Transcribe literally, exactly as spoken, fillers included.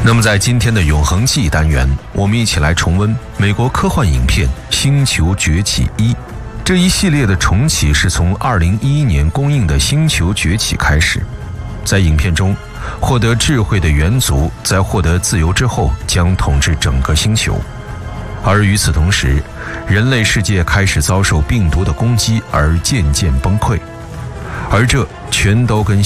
那么在今天的永恒记忆单元，我们一起来重温美国科幻影片《星球崛起一》。这一系列的重启是从二零一一年公映的《星球崛起》开始。在影片中，获得智慧的猿族在获得自由之后将统治整个星球，而与此同时，人类世界开始遭受病毒的攻击而渐渐崩溃，而这全都跟